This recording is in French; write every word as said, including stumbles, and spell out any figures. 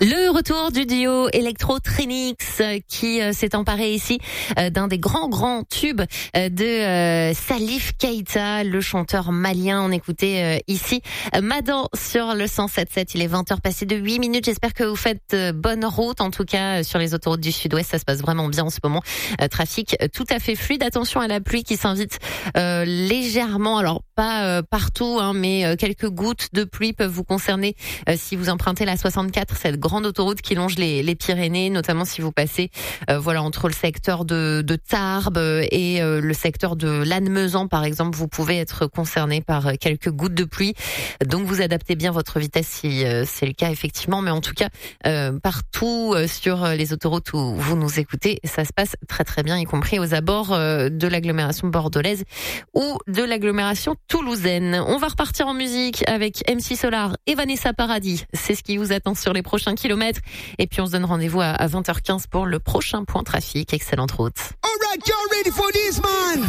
Le retour du duo Electro Trinix qui euh, s'est emparé ici euh, d'un des grands grands tubes euh, de euh, Salif Keita, le chanteur malien. On écoutait euh, ici euh, Madan sur le cent sept sept. Il est vingt heures passées de huit minutes. J'espère que vous faites euh, bonne route. En tout cas, euh, sur les autoroutes du Sud-Ouest, ça se passe vraiment bien en ce moment. Euh, trafic euh, tout à fait fluide. Attention à la pluie qui s'invite euh, légèrement. Alors pas euh, partout, hein, mais euh, quelques gouttes de pluie peuvent vous concerner euh, si vous empruntez la soixante-quatre, cette grande autoroute qui longe les, les Pyrénées, notamment si vous passez euh, voilà entre le secteur de, de Tarbes et euh, le secteur de Lannemezan par exemple. Vous pouvez être concerné par quelques gouttes de pluie, donc vous adaptez bien votre vitesse si euh, c'est le cas effectivement, mais en tout cas euh, partout euh, sur les autoroutes où vous nous écoutez, ça se passe très très bien, y compris aux abords euh, de l'agglomération bordelaise ou de l'agglomération toulousaine. On va repartir en musique avec M C Solar et Vanessa Paradis, c'est ce qui vous attend sur les prochains kilomètres. Et puis on se donne rendez-vous à vingt heures quinze pour le prochain point trafic. Excellente route. All right, y'all ready for this, man?